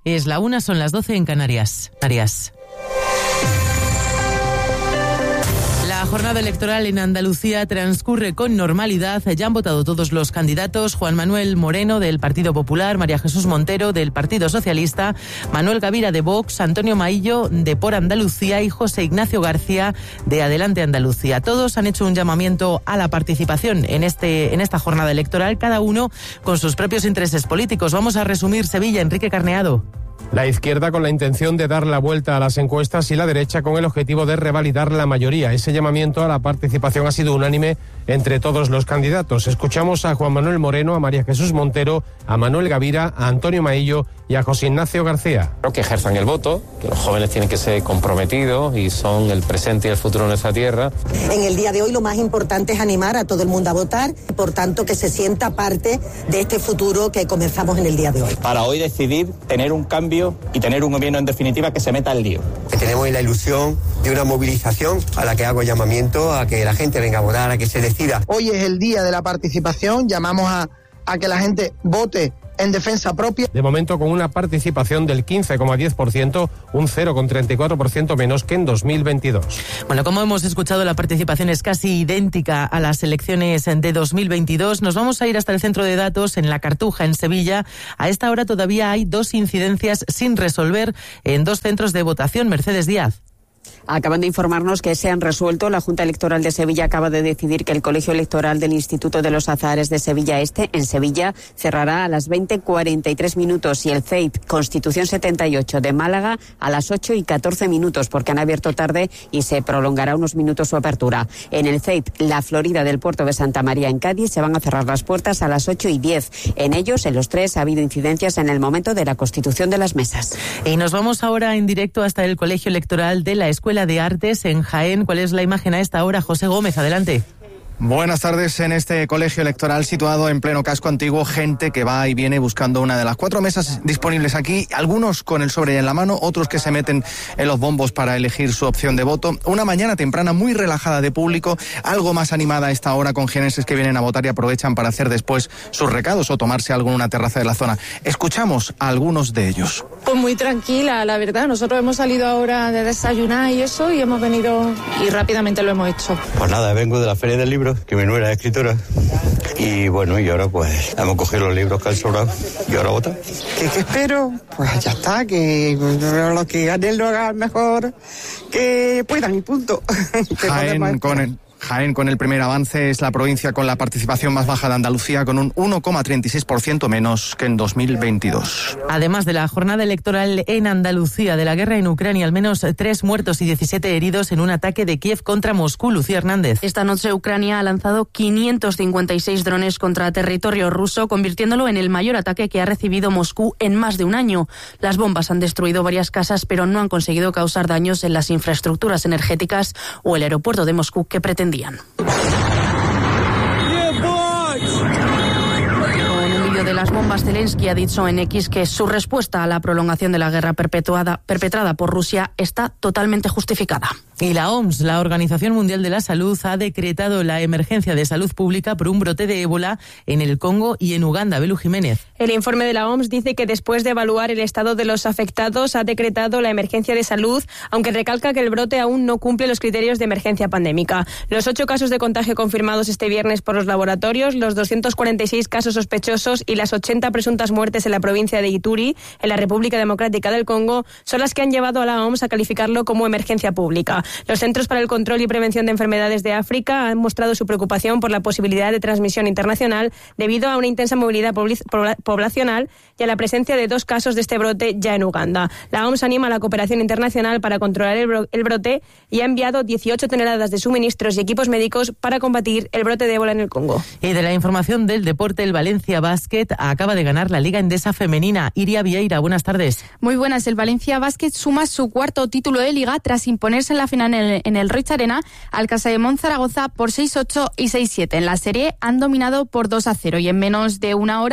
Es la 1, son las 12 en Canarias. La jornada electoral en Andalucía transcurre con normalidad. Ya han votado todos los candidatos: Juan Manuel Moreno, del Partido Popular; María Jesús Montero, del Partido Socialista; Manuel Gavira, de Vox; Antonio Maillo, de Por Andalucía; y José Ignacio García, de Adelante Andalucía. Todos han hecho un llamamiento a la participación en esta jornada electoral, cada uno con sus propios intereses políticos. Vamos a resumir Sevilla. Enrique Carneado. La izquierda con la intención de dar la vuelta a las encuestas y la derecha con el objetivo de revalidar la mayoría. Ese llamamiento a la participación ha sido unánime entre todos los candidatos. Escuchamos a Juan Manuel Moreno, a María Jesús Montero, a Manuel Gavira, a Antonio Maillo y a José Ignacio García. Creo que ejerzan el voto, que los jóvenes tienen que ser comprometidos y son el presente y el futuro de nuestra tierra. En el día de hoy lo más importante es animar a todo el mundo a votar, por tanto que se sienta parte de este futuro que comenzamos en el día de hoy. Para hoy decidir tener un cambio y tener un gobierno en definitiva que se meta al lío. Tenemos la ilusión de una movilización a la que hago llamamiento a que la gente venga a votar, a que se decida. Hoy es el día de la participación, llamamos a que la gente vote en defensa propia. De momento con una participación del 15,10%, un 0,34% menos que en 2022. Bueno, como hemos escuchado, la participación es casi idéntica a las elecciones de 2022. Nos vamos a ir hasta el centro de datos en La Cartuja, en Sevilla. A esta hora todavía hay 2 incidencias sin resolver en 2 centros de votación. Mercedes Díaz. Acaban de informarnos que se han resuelto. La Junta Electoral de Sevilla acaba de decidir que el Colegio Electoral del Instituto de los Azahares de Sevilla Este, en Sevilla, cerrará a las 20:43 y el CEIP Constitución 78 de Málaga a las 8:14, porque han abierto tarde y se prolongará unos minutos su apertura. En el CEIP La Florida del Puerto de Santa María, en Cádiz, se van a cerrar las puertas a las 8:10. En ellos, en los 3, ha habido incidencias en el momento de la constitución de las mesas. Y nos vamos ahora en directo hasta el Colegio Electoral de la Escuela de Artes en Jaén. ¿Cuál es la imagen a esta hora? José Gómez, adelante. Buenas tardes. En este colegio electoral situado en pleno casco antiguo, gente que va y viene buscando una de las 4 mesas disponibles aquí, algunos con el sobre en la mano, otros que se meten en los bombos para elegir su opción de voto. Una mañana temprana muy relajada de público, algo más animada a esta hora, con jienenses que vienen a votar y aprovechan para hacer después sus recados o tomarse algo en una terraza de la zona. Escuchamos a algunos de ellos. Pues muy tranquila, la verdad. Nosotros hemos salido ahora de desayunar y eso, y hemos venido y rápidamente lo hemos hecho. Pues nada, vengo de la Feria del Libro, que mi nuera es escritora, y bueno, y ahora pues hemos cogido los libros que han sobrado y ahora votar. ¿Qué espero? Pues ya está, que los que ganen lo hagan mejor, que puedan y punto. Jaén con el primer avance es la provincia con la participación más baja de Andalucía, con un 1,36% menos que en 2022. Además de la jornada electoral en Andalucía, de la guerra en Ucrania, al menos 3 muertos y 17 heridos en un ataque de Kiev contra Moscú. Lucía Hernández. Esta noche Ucrania ha lanzado 556 drones contra territorio ruso, convirtiéndolo en el mayor ataque que ha recibido Moscú en más de un año. Las bombas han destruido varias casas, pero no han conseguido causar daños en las infraestructuras energéticas o el aeropuerto de Moscú que pretendían. Con un vídeo de las bombas, Zelensky ha dicho en X que su respuesta a la prolongación de la guerra perpetrada por Rusia está totalmente justificada. Y la OMS, la Organización Mundial de la Salud, ha decretado la emergencia de salud pública por un brote de ébola en el Congo y en Uganda. Belu Jiménez. El informe de la OMS dice que después de evaluar el estado de los afectados ha decretado la emergencia de salud, aunque recalca que el brote aún no cumple los criterios de emergencia pandémica. Los 8 casos de contagio confirmados este viernes por los laboratorios, los 246 casos sospechosos y las 80 presuntas muertes en la provincia de Ituri, en la República Democrática del Congo, son las que han llevado a la OMS a calificarlo como emergencia pública. Los Centros para el Control y Prevención de Enfermedades de África han mostrado su preocupación por la posibilidad de transmisión internacional debido a una intensa movilidad poblacional y a la presencia de 2 casos de este brote ya en Uganda. La OMS anima a la cooperación internacional para controlar el brote y ha enviado 18 toneladas de suministros y equipos médicos para combatir el brote de ébola en el Congo. Y de la información del deporte, el Valencia Basket acaba de ganar la Liga Endesa Femenina. Iria Vieira, buenas tardes. Muy buenas. El Valencia Basket suma su 4º título de Liga tras imponerse en la final en el Roig Arena al Casademont Zaragoza por 6-8 y 6-7. En la serie han dominado por 2-0 y en menos de una hora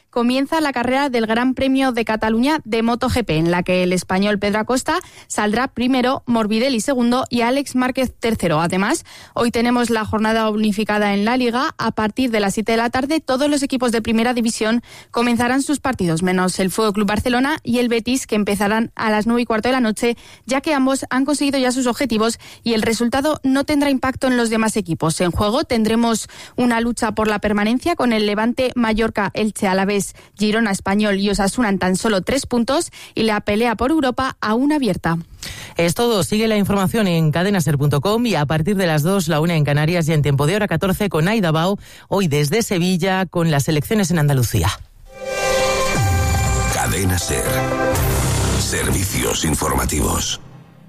comienza la carrera del Gran Premio de Cataluña de MotoGP, en la que el español Pedro Acosta saldrá primero, Morbidelli segundo y Alex Márquez tercero. Además, hoy tenemos la jornada unificada en la Liga. A partir de las 7 de la tarde, todos los equipos de Primera División comenzarán sus partidos, menos el Fútbol Club Barcelona y el Betis, que empezarán a las 9:15 de la noche, ya que ambos han conseguido ya sus objetivos y el resultado no tendrá impacto en los demás equipos. En juego tendremos una lucha por la permanencia con el Levante, Mallorca, Elche, Alavés, Girona, Español y Osasuna en tan solo 3 puntos y la pelea por Europa aún abierta. Es todo. Sigue la información en cadenaser.com y a partir de las 2, la 1 en Canarias y en tiempo de hora 14 con Aida Bao, hoy desde Sevilla con las elecciones en Andalucía. Cadena Ser. Servicios informativos.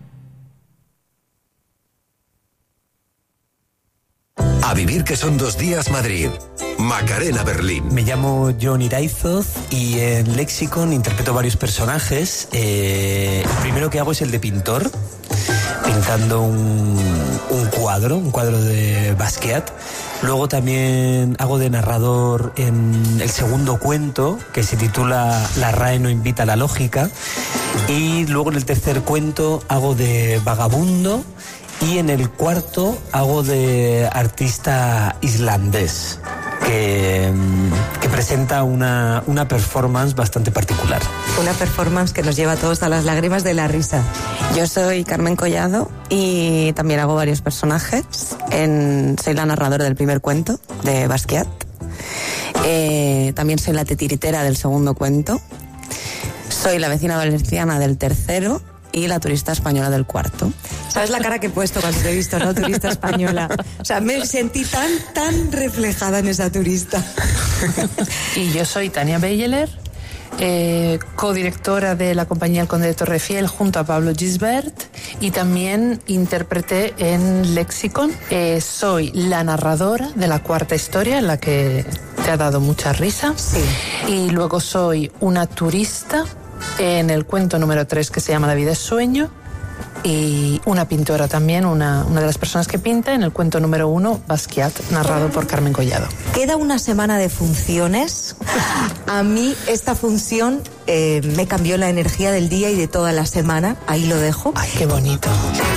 A vivir que son 2 días Madrid. Macarena, Berlín. Me llamo John Iraizoz y en Lexicon interpreto varios personajes. El primero que hago es el de pintor, pintando un cuadro de Basquiat. Luego también hago de narrador en el segundo cuento, que se titula La RAE no invita a la lógica. Y luego en el tercer cuento hago de vagabundo. Y en el cuarto hago de artista islandés que presenta una performance bastante particular. Una performance que nos lleva a todos a las lágrimas de la risa. Yo soy Carmen Collado y también hago varios personajes. Soy la narradora del primer cuento de Basquiat. También soy la titiritera del segundo cuento. Soy la vecina valenciana del tercero y la turista española del cuarto. ¿Sabes la cara que he puesto cuando te he visto, no? Turista española. O sea, me sentí tan reflejada en esa turista. Y yo soy Tania Belleler, codirectora de la compañía El Conde de Torrefiel junto a Pablo Gisbert y también intérprete en Lexicon. Soy la narradora de la cuarta historia, en la que te ha dado mucha risa. Sí. Y luego soy una turista en el cuento número 3, que se llama La vida es sueño, y una pintora también, una de las personas que pinta en el cuento número 1, Basquiat, narrado por Carmen Collado. Queda una semana de funciones. A mí esta función me cambió la energía del día y de toda la semana. Ahí lo dejo. Ay, qué bonito.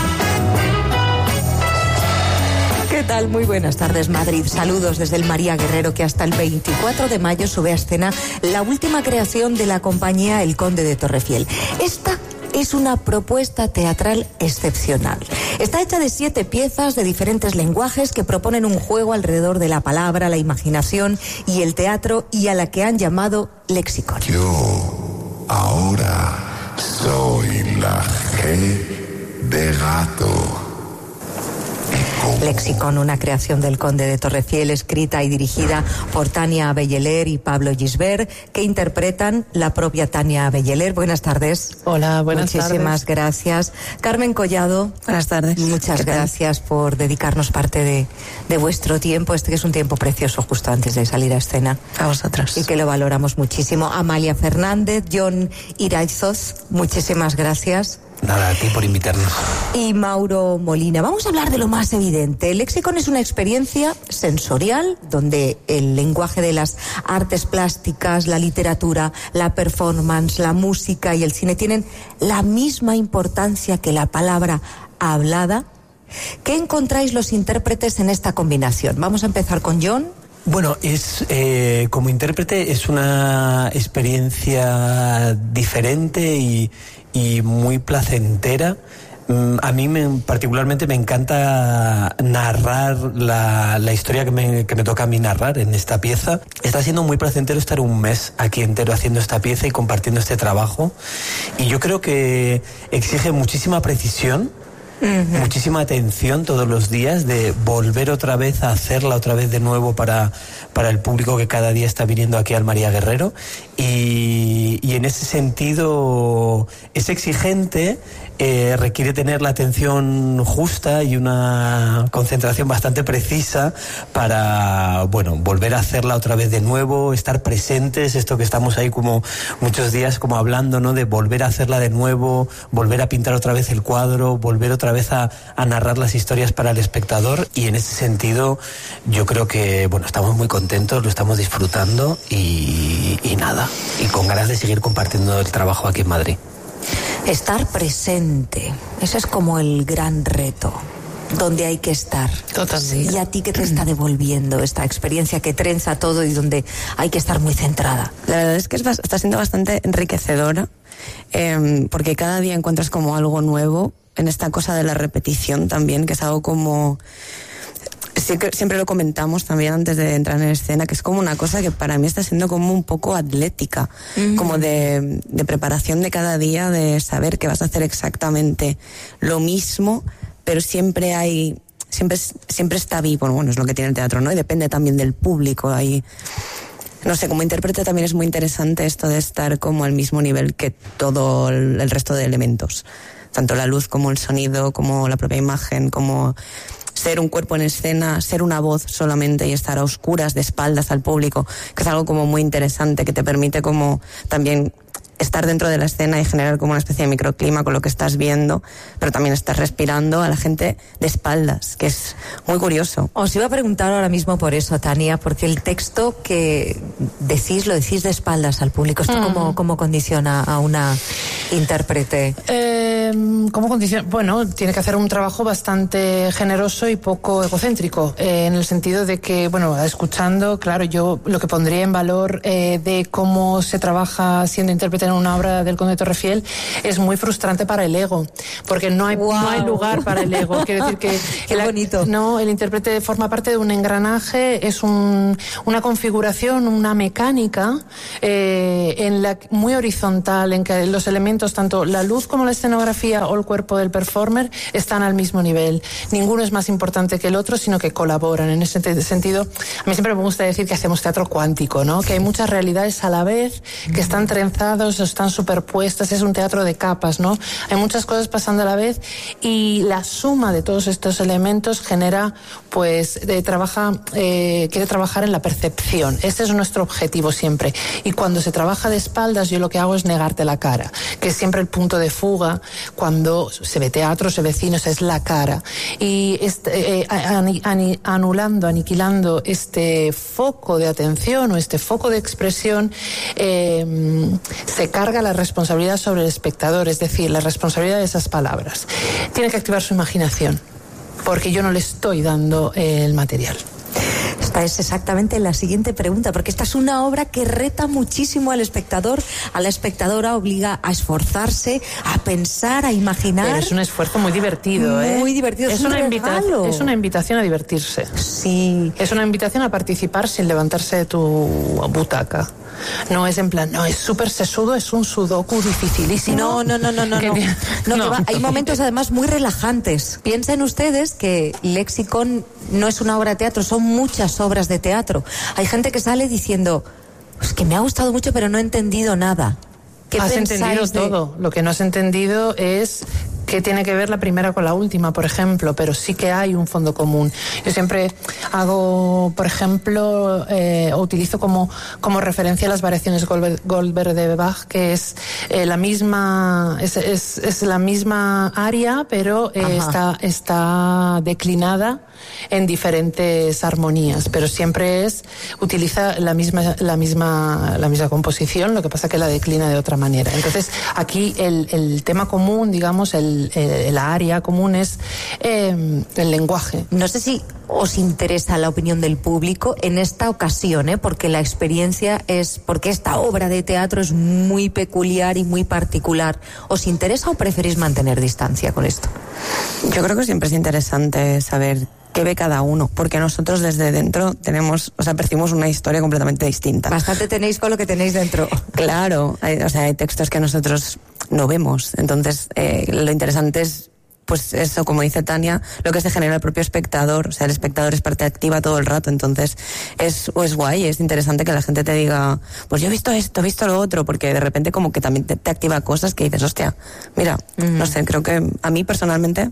¿Qué tal? Muy buenas tardes, Madrid. Saludos desde el María Guerrero, que hasta el 24 de mayo sube a escena la última creación de la compañía El Conde de Torrefiel. Esta es una propuesta teatral excepcional. Está hecha de 7 piezas de diferentes lenguajes que proponen un juego alrededor de la palabra, la imaginación y el teatro, y a la que han llamado Lexicon. Yo ahora soy la G de gato. Lexicon, una creación del Conde de Torrefiel, escrita y dirigida por Tania Belleler y Pablo Gisbert, que interpretan la propia Tania Belleler. Buenas tardes. Hola, buenas tardes. Muchísimas gracias. Carmen Collado. Buenas tardes. Muchas gracias por dedicarnos parte de vuestro tiempo, que es un tiempo precioso justo antes de salir a escena. A vosotros. Y que lo valoramos muchísimo. Amalia Fernández, John Iraizoz, muchísimas gracias. Nada, a ti por invitarnos. Y Mauro Molina. Vamos a hablar de lo más evidente. El Lexicon es una experiencia sensorial donde el lenguaje de las artes plásticas, la literatura, la performance, la música y el cine tienen la misma importancia que la palabra hablada. ¿Qué encontráis los intérpretes en esta combinación? Vamos a empezar con John. Bueno, como intérprete es una experiencia diferente y muy placentera. A mí particularmente me encanta narrar la historia que me toca a mí narrar en esta pieza. Está siendo muy placentero estar un mes aquí entero haciendo esta pieza y compartiendo este trabajo. Y yo creo que exige muchísima precisión, muchísima atención todos los días, de volver otra vez a hacerla otra vez de nuevo para el público que cada día está viniendo aquí al María Guerrero, y en ese sentido es exigente, requiere tener la atención justa y una concentración bastante precisa para, bueno, volver a hacerla otra vez de nuevo, estar presentes, esto que estamos ahí como muchos días como hablando, ¿no?, de volver a hacerla de nuevo, volver a pintar otra vez el cuadro, volver otra otra vez a narrar las historias para el espectador, y en ese sentido yo creo que, bueno, estamos muy contentos, lo estamos disfrutando y nada, y con ganas de seguir compartiendo el trabajo aquí en Madrid. Estar presente, ese es como el gran reto, donde hay que estar. Totalmente. ¿Y a ti qué te está devolviendo esta experiencia que trenza todo y donde hay que estar muy centrada? La verdad es que está siendo bastante enriquecedora, porque cada día encuentras como algo nuevo en esta cosa de la repetición también, que es algo como... Siempre lo comentamos también antes de entrar en escena, que es como una cosa que para mí está siendo como un poco atlética, como de preparación de cada día, de saber que vas a hacer exactamente lo mismo, pero siempre está vivo. Bueno, es lo que tiene el teatro, ¿no? Y depende también del público. Ahí, no sé, como intérprete también es muy interesante esto de estar como al mismo nivel que todo el resto de elementos, tanto la luz como el sonido, como la propia imagen, como ser un cuerpo en escena, ser una voz solamente y estar a oscuras, de espaldas al público, que es algo como muy interesante, que te permite como también estar dentro de la escena y generar como una especie de microclima con lo que estás viendo, pero también estás respirando a la gente de espaldas, que es muy curioso. Os iba a preguntar ahora mismo por eso, Tania, porque el texto que decís, lo decís de espaldas al público. ¿Esto cómo condiciona a una intérprete? ¿Cómo condiciona? Bueno, tiene que hacer un trabajo bastante generoso y poco egocéntrico, en el sentido de que, bueno, escuchando, claro, yo lo que pondría en valor de cómo se trabaja siendo intérprete en una obra del Conde de Torrefiel es muy frustrante para el ego, porque no hay lugar para el ego. Quiere decir que bonito. No, el intérprete forma parte de un engranaje, es una configuración, una mecánica muy horizontal, en que los elementos, tanto la luz como la escenografía o el cuerpo del performer, están al mismo nivel. Ninguno es más importante que el otro, sino que colaboran. En ese sentido, a mí siempre me gusta decir que hacemos teatro cuántico, ¿no? Que hay muchas realidades a la vez que están trenzados, están superpuestas, es un teatro de capas, ¿no? Hay muchas cosas pasando a la vez, y la suma de todos estos elementos genera, pues, quiere trabajar en la percepción. Ese es nuestro objetivo siempre. Y cuando se trabaja de espaldas, yo lo que hago es negarte la cara, que es siempre el punto de fuga cuando se ve teatro, se ve cine, o sea, es la cara. Y aniquilando este foco de atención o este foco de expresión, se carga la responsabilidad sobre el espectador, es decir, la responsabilidad de esas palabras. Tiene que activar su imaginación, porque yo no le estoy dando el material. Esta es exactamente la siguiente pregunta, porque esta es una obra que reta muchísimo al espectador, a la espectadora, obliga a esforzarse, a pensar, a imaginar. Pero es un esfuerzo muy divertido, ¿eh? Muy divertido, es una invitación a divertirse. Sí. Es una invitación a participar sin levantarse de tu butaca. No es en plan, no, es súper sesudo, es un sudoku dificilísimo. No. Hay momentos además muy relajantes. Piensen ustedes que Lexicon no es una obra de teatro, son muchas obras de teatro. Hay gente que sale diciendo, pues que me ha gustado mucho pero no he entendido nada. Has entendido todo. Lo que no has entendido es qué tiene que ver la primera con la última, por ejemplo, pero sí que hay un fondo común. Yo siempre hago, por ejemplo, o utilizo como referencia las variaciones Goldberg de Bach, que es la misma aria, pero está declinada en diferentes armonías, pero siempre utiliza la misma composición, lo que pasa que la declina de otra manera. Entonces, aquí el tema común, digamos, la área común es el lenguaje. No sé si os interesa la opinión del público en esta ocasión, porque la experiencia porque esta obra de teatro es muy peculiar y muy particular. ¿Os interesa o preferís mantener distancia con esto? Yo creo que siempre es interesante saber qué ve cada uno, porque nosotros desde dentro percibimos una historia completamente distinta. Bastante tenéis con lo que tenéis dentro. Claro, hay textos que nosotros no vemos, entonces lo interesante es, pues eso, como dice Tania, lo que se genera el propio espectador, o sea, el espectador es parte activa todo el rato, entonces es guay, es interesante que la gente te diga, pues yo he visto esto, he visto lo otro, porque de repente como que también te activa cosas que dices, hostia, mira, no sé, creo que a mí personalmente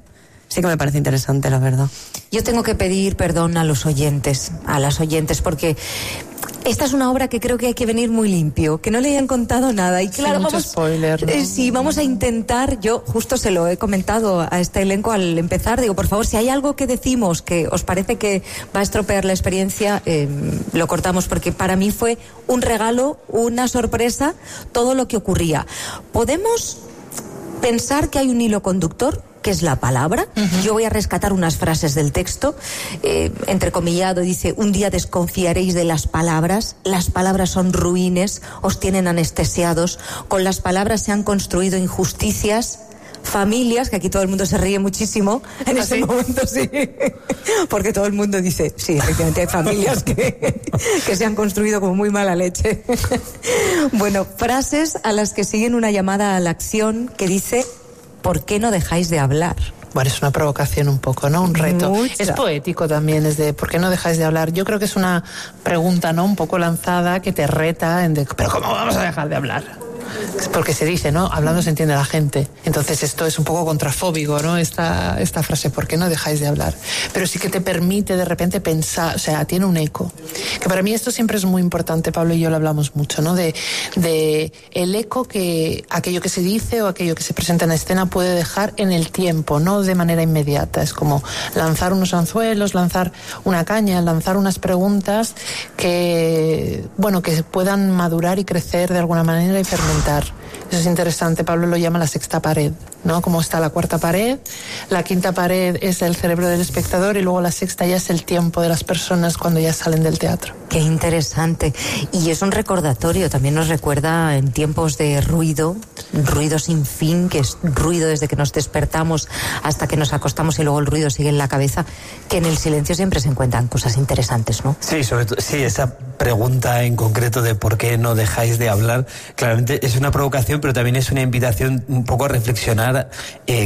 sí que me parece interesante, la verdad. Yo tengo que pedir perdón a los oyentes, a las oyentes, porque esta es una obra que creo que hay que venir muy limpio, que no le hayan contado nada. Y claro, mucho spoiler, ¿no? Sí, vamos a intentar, yo justo se lo he comentado a este elenco al empezar, digo, por favor, si hay algo que decimos que os parece que va a estropear la experiencia, lo cortamos, porque para mí fue un regalo, una sorpresa, todo lo que ocurría. Podemos pensar que hay un hilo conductor, que es la palabra. Yo voy a rescatar unas frases del texto, entrecomillado, dice: un día desconfiaréis de las palabras son ruines, os tienen anestesiados, con las palabras se han construido injusticias, familias, que aquí todo el mundo se ríe muchísimo en este momento, sí, porque todo el mundo dice, sí, efectivamente hay familias que se han construido con muy mala leche. Bueno, frases a las que siguen una llamada a la acción que dice: ¿por qué no dejáis de hablar? Bueno, es una provocación un poco, ¿no? Un reto. Mucha. Es poético también, es de ¿por qué no dejáis de hablar? Yo creo que es una pregunta, ¿no? Un poco lanzada que te reta en de, ¿pero cómo vamos a dejar de hablar? Es porque se dice, ¿no? Hablando se entiende la gente. Entonces esto es un poco contrafóbico, ¿no? Esta frase, ¿por qué no dejáis de hablar? Pero sí que te permite de repente pensar, o sea, tiene un eco. Que para mí esto siempre es muy importante, Pablo y yo lo hablamos mucho, ¿no? De el eco que aquello que se dice o aquello que se presenta en escena puede dejar en el tiempo, no de manera inmediata. Es como lanzar unos anzuelos, lanzar una caña, lanzar unas preguntas que, bueno, que puedan madurar y crecer de alguna manera y fermentar. Eso es interesante. Pablo lo llama la sexta pared, ¿no? Como está la cuarta pared, la quinta pared es el cerebro del espectador y luego la sexta ya es el tiempo de las personas cuando ya salen del teatro. Qué interesante. Y es un recordatorio, también nos recuerda en tiempos de ruido sin fin, que es ruido desde que nos despertamos hasta que nos acostamos y luego el ruido sigue en la cabeza, que en el silencio siempre se encuentran cosas interesantes, ¿no? Sí, sobre todo, sí, esa pregunta en concreto de por qué no dejáis de hablar, claramente es una provocación, pero también es una invitación un poco a reflexionar